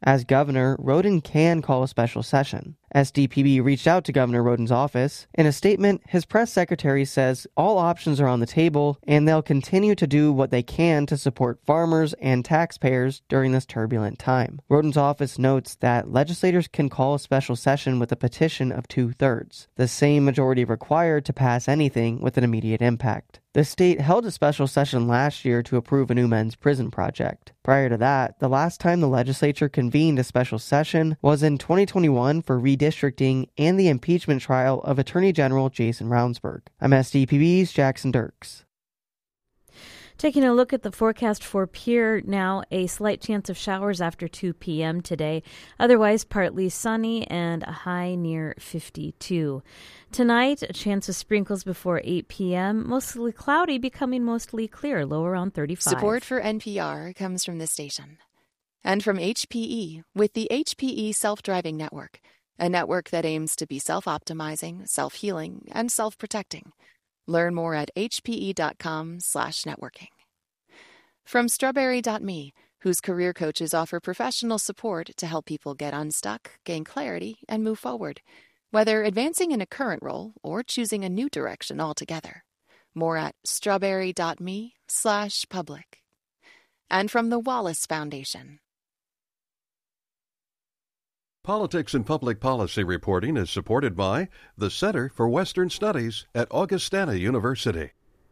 As governor, Roden can call a special session. SDPB reached out to Governor Roden's office. In a statement, his press secretary says all options are on the table and they'll continue to do what they can to support farmers and taxpayers during this turbulent time. Roden's office notes that legislators can call a special session with a petition of 2/3, the same majority required to pass anything with an immediate impact. The state held a special session last year to approve a new men's prison project. Prior to that, the last time the legislature convened a special session was in 2021 for redistricting and the impeachment trial of Attorney General Jason Ravnsborg. I'm SDPB's Jackson Dirks. Taking a look at the forecast for Pierre now, a slight chance of showers after 2 p.m. today. Otherwise, partly sunny and a high near 52. Tonight, a chance of sprinkles before 8 p.m. Mostly cloudy, becoming mostly clear, low around 35. Support for NPR comes from this station. And from HPE, with the HPE Self-Driving Network, a network that aims to be self-optimizing, self-healing, and self-protecting. Learn more at hpe.com/networking. From Strawberry.me, whose career coaches offer professional support to help people get unstuck, gain clarity, and move forward, whether advancing in a current role or choosing a new direction altogether. More at strawberry.me/public. And from the Wallace Foundation. Politics and Public Policy reporting is supported by the Center for Western Studies at Augustana University.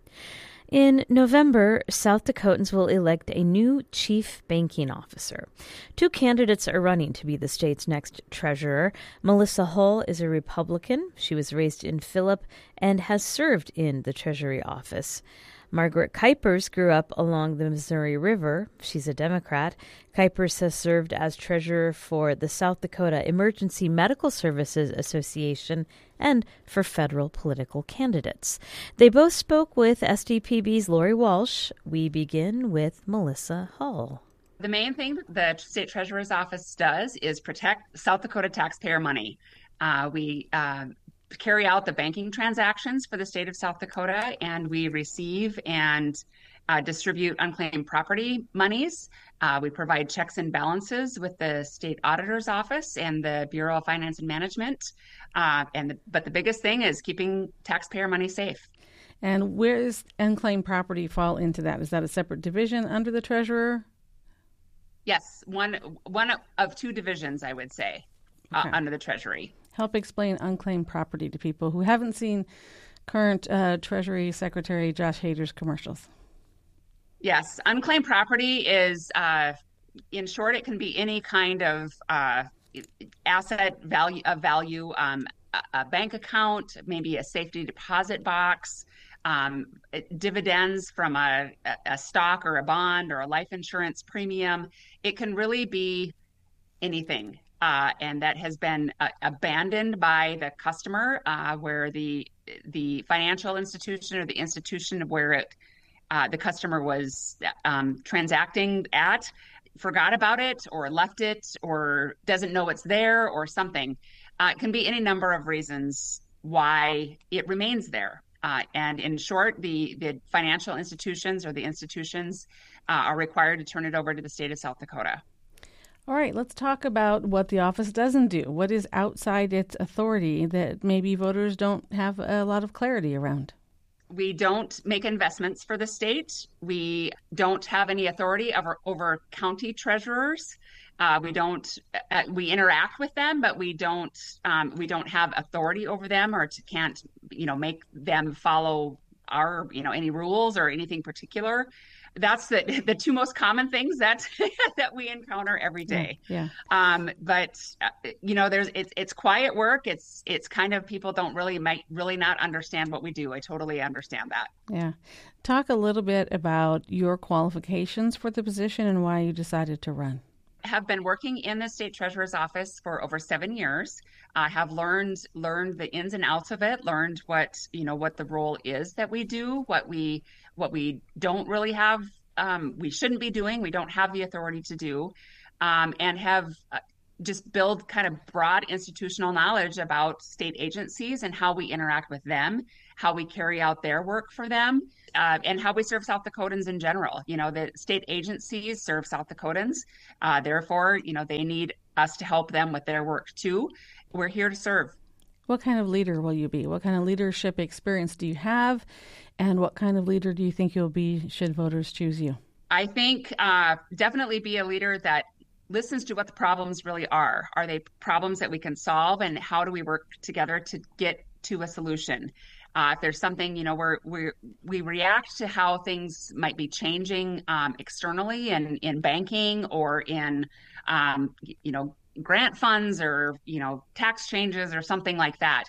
In November, South Dakotans will elect a new chief banking officer. 2 candidates are running to be the state's next treasurer. Melissa Hull is a Republican. She was raised in Phillip and has served in the Treasury office. Margaret Kuipers grew up along the Missouri River. She's a Democrat. Kuipers has served as treasurer for the South Dakota Emergency Medical Services Association and for federal political candidates. They both spoke with SDPB's Lori Walsh. We begin with Melissa Hull. The main thing the state treasurer's office does is protect South Dakota taxpayer money. We carry out the banking transactions for the state of South Dakota, and we receive and distribute unclaimed property monies. We provide checks and balances with the state auditor's office and the Bureau of Finance and Management. But the biggest thing is keeping taxpayer money safe. And where does unclaimed property fall into that? Is that a separate division under the treasurer? Yes, one of 2 divisions, I would say, okay, under the Treasury. Help explain unclaimed property to people who haven't seen current Treasury Secretary Josh Hader's commercials. Yes, unclaimed property is, in short, it can be any kind of asset value, a bank account, maybe a safety deposit box, dividends from a stock or a bond or a life insurance premium. It can really be anything. And that has been abandoned by the customer, where the financial institution or the institution where the customer was transacting at forgot about it or left it or doesn't know it's there or something. It can be any number of reasons why it remains there. And in short, the financial institutions or the institutions are required to turn it over to the state of South Dakota. All right, let's talk about what the office doesn't do. What is outside its authority that maybe voters don't have a lot of clarity around? We don't make investments for the state. We don't have any authority over county treasurers. We interact with them, but we don't have authority over them or can't make them follow our any rules or anything particular. That's the 2 most common things that we encounter every day. Yeah. But it's quiet work. It's kind of people might really not understand what we do. I totally understand that. Yeah. Talk a little bit about your qualifications for the position and why you decided to run. I have been working in the state treasurer's office for over 7 years. I have learned the ins and outs of it, learned what the role is that we do, what we don't really have, we shouldn't be doing, we don't have the authority to do, and have just build kind of broad institutional knowledge about state agencies and how we interact with them, how we carry out their work for them, and how we serve South Dakotans in general. The state agencies serve South Dakotans. Therefore, they need us to help them with their work too. We're here to serve. What kind of leader will you be? What kind of leadership experience do you have? And what kind of leader do you think you'll be should voters choose you? I think definitely be a leader that listens to what the problems really are. Are they problems that we can solve, and how do we work together to get to a solution? If there's something, we react to how things might be changing externally in banking or in, grant funds or, tax changes or something like that.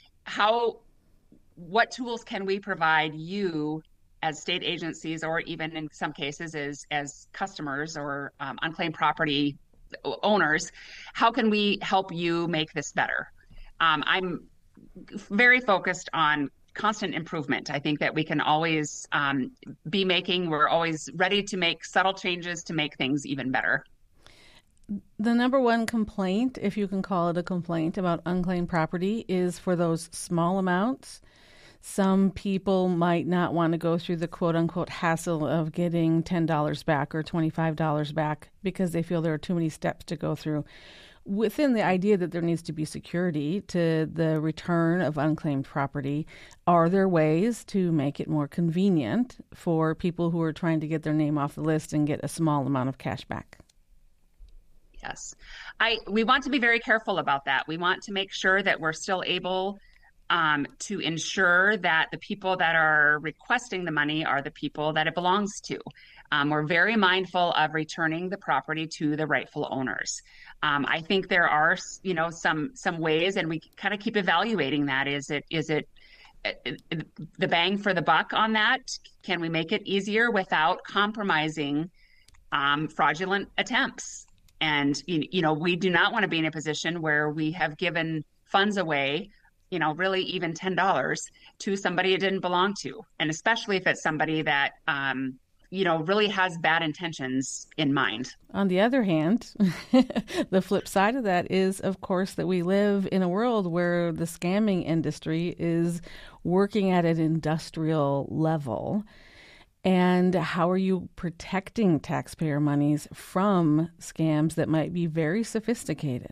What tools can we provide you as state agencies, or even in some cases as customers or unclaimed property owners? How can we help you make this better? I'm very focused on constant improvement. I think that we can always we're always ready to make subtle changes to make things even better. The number one complaint, if you can call it a complaint, about unclaimed property is for those small amounts. Some people might not want to go through the quote-unquote hassle of getting $10 back or $25 back because they feel there are too many steps to go through. Within the idea that there needs to be security to the return of unclaimed property, are there ways to make it more convenient for people who are trying to get their name off the list and get a small amount of cash back? Yes. We want to be very careful about that. We want to make sure that we're still able to ensure that the people that are requesting the money are the people that it belongs to. We're very mindful of returning the property to the rightful owners. I think there are, some ways, and we kind of keep evaluating that. Is it the bang for the buck on that? Can we make it easier without compromising fraudulent attempts? And, we do not want to be in a position where we have given funds away, really even $10 to somebody it didn't belong to. And especially if it's somebody that, really has bad intentions in mind. On the other hand, the flip side of that is, of course, that we live in a world where the scamming industry is working at an industrial level. And how are you protecting taxpayer monies from scams that might be very sophisticated?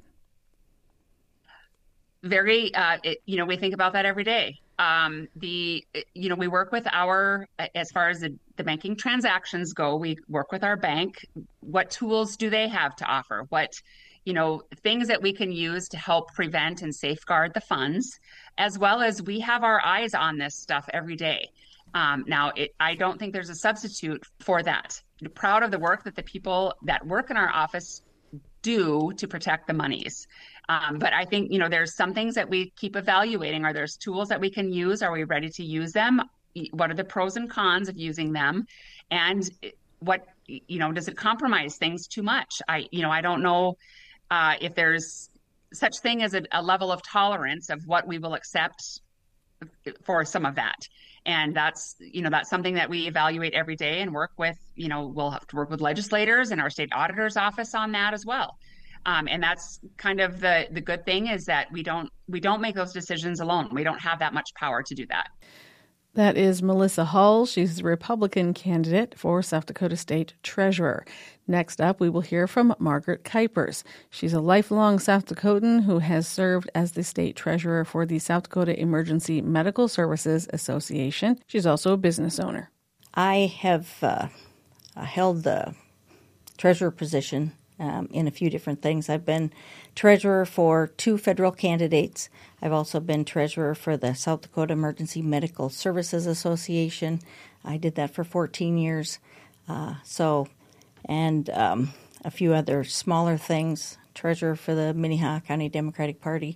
Very, we think about that every day. We work with as far as the banking transactions go, we work with our bank. What tools do they have to offer? What, things that we can use to help prevent and safeguard the funds, as well as we have our eyes on this stuff every day. I don't think there's a substitute for that. I'm proud of the work that the people that work in our office do to protect the monies. But I think, there's some things that we keep evaluating. Are there tools that we can use? Are we ready to use them? What are the pros and cons of using them? And what, does it compromise things too much? I don't know if there's such thing as a level of tolerance of what we will accept for some of that. And that's something that we evaluate every day and work with, we'll have to work with legislators and our state auditor's office on that as well. And that's kind of the good thing, is that we don't make those decisions alone. We don't have that much power to do that. That is Melissa Hull. She's the Republican candidate for South Dakota State Treasurer. Next up, we will hear from Margaret Kuipers. She's a lifelong South Dakotan who has served as the state treasurer for the South Dakota Emergency Medical Services Association. She's also a business owner. I have held the treasurer position in a few different things. I've been treasurer for 2 federal candidates. I've also been treasurer for the South Dakota Emergency Medical Services Association. I did that for 14 years. And a few other smaller things, treasurer for the Minnehaha County Democratic Party.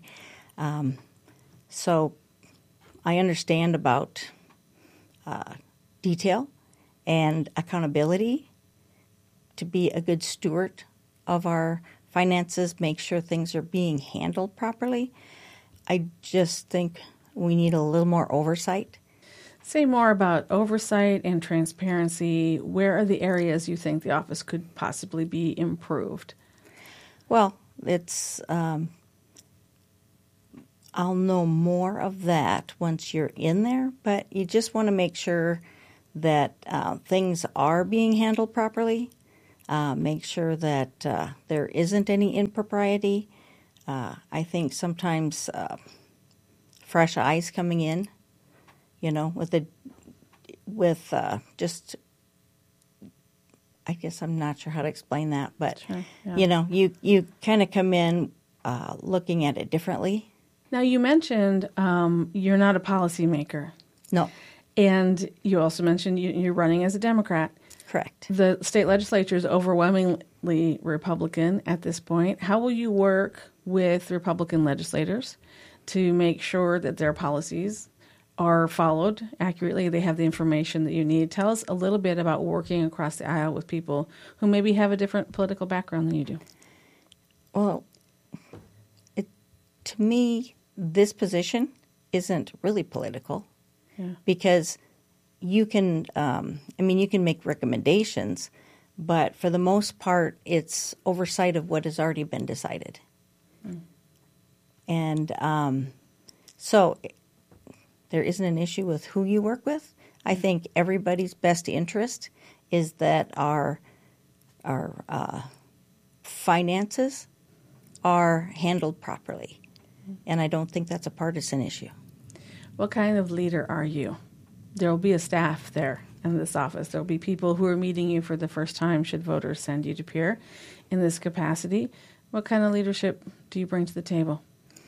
So I understand about detail and accountability to be a good steward of our finances, make sure things are being handled properly. I just think we need a little more oversight. Say more about oversight and transparency. Where are the areas you think the office could possibly be improved? Well, it's I'll know more of that once you're in there, but you just want to make sure that things are being handled properly. Make sure that there isn't any impropriety. I think sometimes fresh eyes coming in, with just, I guess I'm not sure how to explain that, but Sure, yeah. You kind of come in looking at it differently. Now, you mentioned you're not a policymaker. No, And you also mentioned you're running as a Democrat. correct. The state legislature is overwhelmingly Republican at this point. How will you work with Republican legislators to make sure that their policies are followed accurately? They have the information that you need. Tell us a little bit about working across the aisle with people who maybe have a different political background than you do. Well, to me, this position isn't really political. Yeah. Because you can, you can make recommendations, but for the most part, it's oversight of what has already been decided. And so there isn't an issue with who you work with. I think everybody's best interest is that our finances are handled properly. And I don't think that's a partisan issue. What kind of leader are you? There will be a staff there in this office. There will be people who are meeting you for the first time should voters send you to Pierre in this capacity. What kind of leadership do you bring to the table?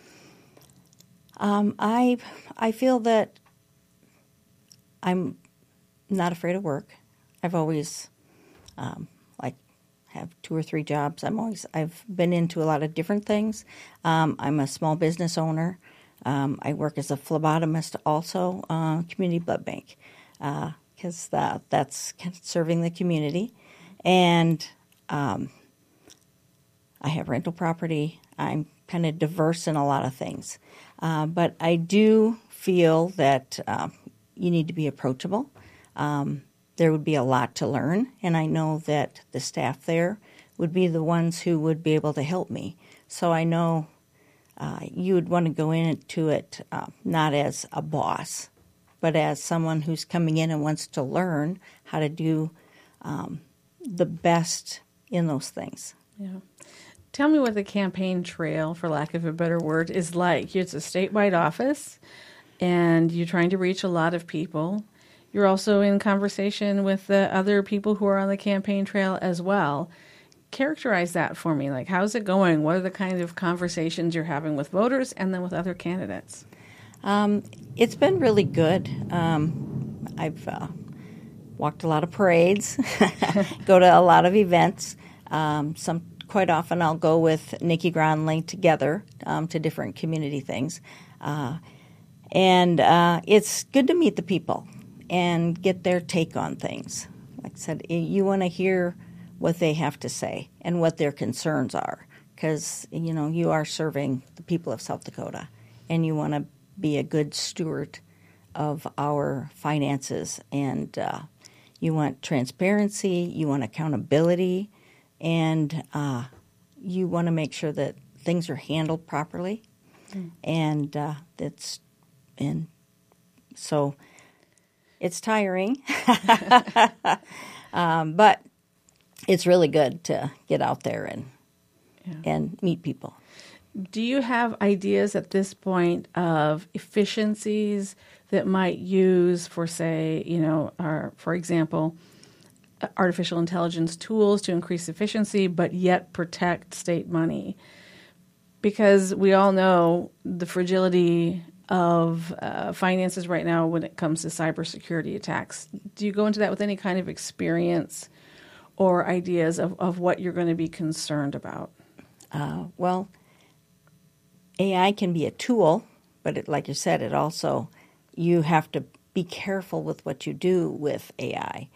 I feel that I'm not afraid of work. I've always have 2 or 3 jobs. I've been into a lot of different things. I'm a small business owner. I work as a phlebotomist also, community blood bank, because that's serving the community. And I have rental property. I'm kind of diverse in a lot of things. But I do feel that you need to be approachable. There would be a lot to learn, and I know that the staff there would be the ones who would be able to help me. So I know you would want to go into it not as a boss, but as someone who's coming in and wants to learn how to do the best in those things. Yeah. Tell me what the campaign trail, for lack of a better word, is like. It's a statewide office, and you're trying to reach a lot of people. You're also in conversation with the other people who are on the campaign trail as well. Characterize that for me. Like, how's it going? What are the kind of conversations you're having with voters and then with other candidates? It's been really good. I've walked a lot of parades, go to a lot of events. Quite often I'll go with Nikki Gronley together to different community things. And it's good to meet the people and get their take on things. Like I said, you want to hear what they have to say and what their concerns are, because you are serving the people of South Dakota, and you want to be a good steward of our finances, and you want transparency, you want accountability, and you want to make sure that things are handled properly, and so it's tiring, but it's really good to get out there and meet people. Do you have ideas at this point of efficiencies that might use for, say, for example, artificial intelligence tools to increase efficiency, but yet protect state money? Because we all know the fragility of finances right now when it comes to cybersecurity attacks. Do you go into that with any kind of experience or ideas of what you're going to be concerned about? Well, AI can be a tool, but like you said, you have to be careful with what you do with AI.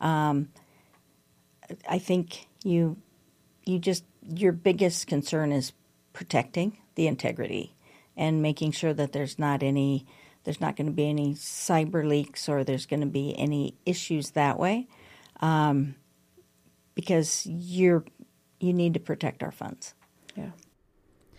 I think your biggest concern is protecting the integrity and making sure that there's not going to be any cyber leaks, or there's going to be any issues that way, because you need to protect our funds. Yeah.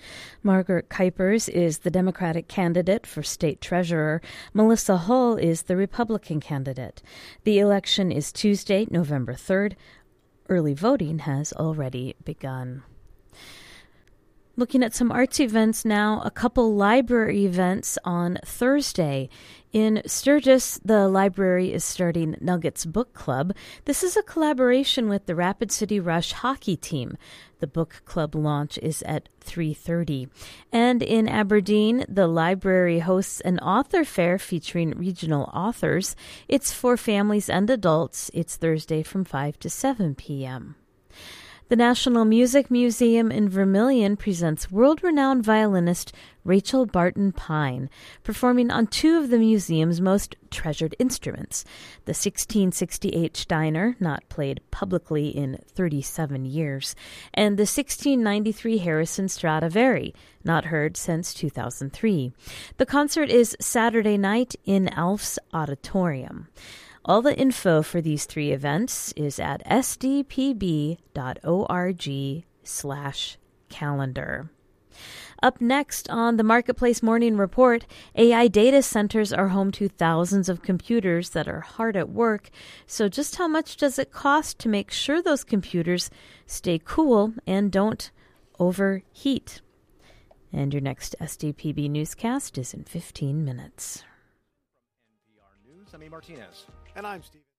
Margaret Kuipers is the Democratic candidate for state treasurer. Melissa Hull is the Republican candidate. The election is Tuesday, November 3rd. Early voting has already begun. Looking at some arts events now, a couple library events on Thursday. In Sturgis, the library is starting Nuggets Book Club. This is a collaboration with the Rapid City Rush hockey team. The book club launch is at 3:30. And in Aberdeen, the library hosts an author fair featuring regional authors. It's for families and adults. It's Thursday from 5 to 7 p.m. The National Music Museum in Vermilion presents world-renowned violinist Rachel Barton Pine, performing on two of the museum's most treasured instruments, the 1668 Steiner, not played publicly in 37 years, and the 1693 Harrison Stradivari, not heard since 2003. The concert is Saturday night in Alf's Auditorium. All the info for these three events is at sdpb.org/calendar. Up next on the Marketplace Morning Report, AI data centers are home to thousands of computers that are hard at work. So just how much does it cost to make sure those computers stay cool and don't overheat? And your next SDPB newscast is in 15 minutes. NPR News, I'm Martinez. And I'm Steve.